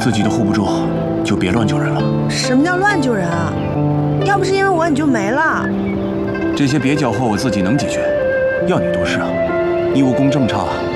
自己都护不住，就别乱救人了。 什么叫乱救人啊？要不是因为我，你就没了。 这些蹩脚货我自己能解决，要你多事啊！你武功这么差，